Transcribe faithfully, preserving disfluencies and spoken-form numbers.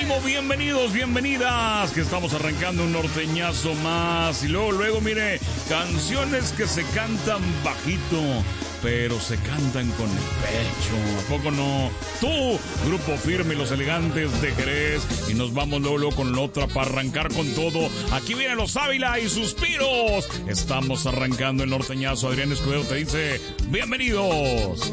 ánimo, bienvenidos, bienvenidas, que estamos arrancando un norteñazo más. Y luego, luego, mire, canciones que se cantan bajito, pero se cantan con el pecho. ¿A poco no? Tú, Grupo Firme y Los Elegantes de Jerez. Y nos vamos luego, luego con la otra para arrancar con todo. Aquí vienen los Ávila y Suspiros. Estamos arrancando el norteñazo. Adrián Escudero te dice, bienvenidos.